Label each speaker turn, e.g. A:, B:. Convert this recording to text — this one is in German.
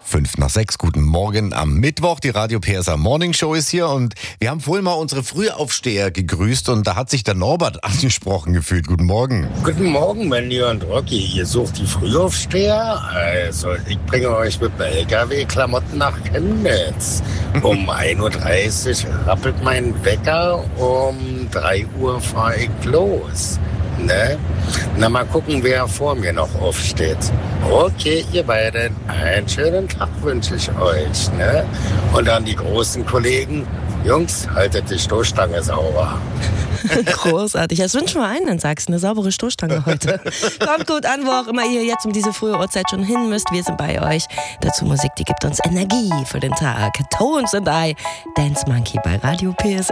A: 5:05. Guten Morgen am Mittwoch. Die Radio PSA Morning Show ist hier und wir haben vorhin mal unsere Frühaufsteher gegrüßt und da hat sich der Norbert angesprochen gefühlt. Guten Morgen.
B: Guten Morgen, Mandy und Rocky. Ihr sucht die Frühaufsteher? Also, ich bringe euch mit dem LKW-Klamotten nach Chemnitz. Um 1:30 Uhr rappelt mein Wecker, um 3 Uhr fahre ich los. Ne? Na, mal gucken, wer vor mir noch aufsteht. Okay, ihr beiden, einen schönen Tag wünsche ich euch. Ne? Und an die großen Kollegen, Jungs, haltet die Stoßstange sauber.
C: Großartig. Das wünschen wir einen, dann sagst du, eine saubere Stoßstange heute. Kommt gut an, wo auch immer ihr jetzt um diese frühe Uhrzeit schon hin müsst. Wir sind bei euch. Dazu Musik, die gibt uns Energie für den Tag. Tones and I, Dance Monkey bei Radio PSA.